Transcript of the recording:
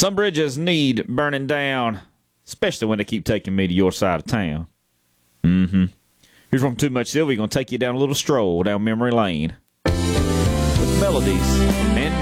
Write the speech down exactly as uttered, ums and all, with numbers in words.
Some bridges need burning down, especially when they keep taking me to your side of town. Mm-hmm. Here's from Too Much Sylvia. Going to take you down a little stroll down memory lane with melodies and